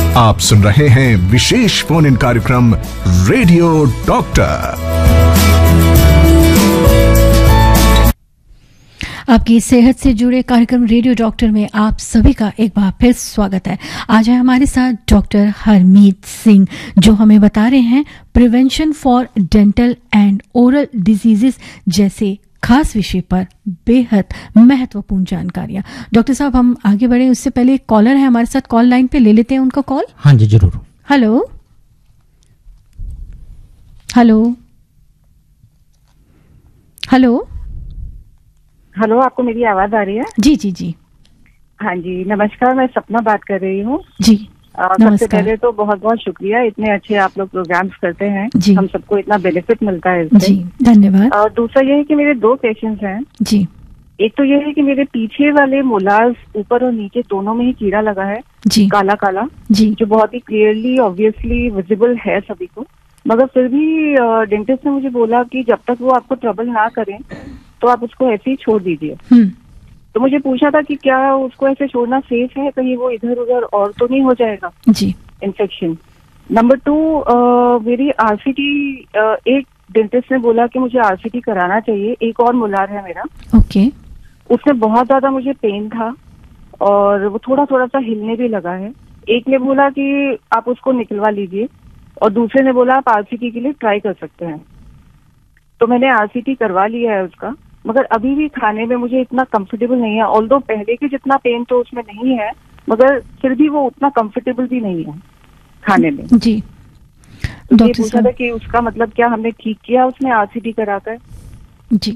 आप सुन रहे हैं विशेष फोन इन कार्यक्रम रेडियो डॉक्टर। आपकी सेहत से जुड़े कार्यक्रम रेडियो डॉक्टर में आप सभी का एक बार फिर स्वागत है। आज है हमारे साथ डॉक्टर हरमीत सिंह, जो हमें बता रहे हैं prevention for dental and oral diseases जैसे खास विषय पर बेहद महत्वपूर्ण जानकारियां। डॉक्टर साहब, हम आगे बढ़े उससे पहले एक कॉलर है हमारे साथ कॉल लाइन पे, ले लेते हैं उनका कॉल। हाँ जी, जरूर। हेलो हेलो हेलो हेलो, आपको मेरी आवाज आ रही है? जी जी जी। हाँ जी, नमस्कार, मैं सपना बात कर रही हूँ जी। सबसे पहले तो बहुत बहुत शुक्रिया, इतने अच्छे आप लोग प्रोग्राम्स करते हैं जी। हम सबको इतना बेनिफिट मिलता है इससे। जी, धन्यवाद। और दूसरा ये है कि मेरे दो पेशेंट्स हैं जी। एक तो ये है कि मेरे पीछे वाले मोलार्स ऊपर और नीचे दोनों में ही कीड़ा लगा है, जी। काला काला, जी। जो बहुत ही क्लियरली ऑब्वियसली विजिबल है सभी को। मगर फिर भी डेंटिस्ट ने मुझे बोला कि जब तक वो आपको ट्रबल ना करें तो आप उसको ऐसे ही छोड़ दीजिए। तो मुझे पूछा था कि क्या उसको ऐसे छोड़ना सेफ है, कहीं वो इधर उधर और तो नहीं हो जाएगा जी इन्फेक्शन। नंबर 2, मेरी आरसीटी, एक डेंटिस्ट ने बोला कि मुझे आरसीटी कराना चाहिए। एक और मोलार है मेरा, ओके। उसमें बहुत ज्यादा मुझे पेन था और वो थोड़ा थोड़ा सा हिलने भी लगा है। एक ने बोला कि आप उसको निकलवा लीजिए और दूसरे ने बोला आप आरसीटी के लिए ट्राई कर सकते हैं। तो मैंने आरसीटी करवा लिया है उसका, मगर अभी भी खाने में मुझे इतना कंफर्टेबल नहीं है। ऑल्दो पहले के जितना पेन तो उसमें नहीं है, मगर फिर भी वो उतना कंफर्टेबल भी नहीं है खाने में। जी। तो ये पूछा था कि उसका मतलब क्या हमने ठीक किया उसमें आरसीटी कराकर? जी,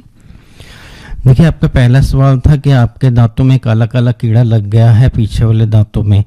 देखिए, आपका पहला सवाल था कि आपके दांतों में काला काला कीड़ा लग गया है, पीछे वाले दांतों में।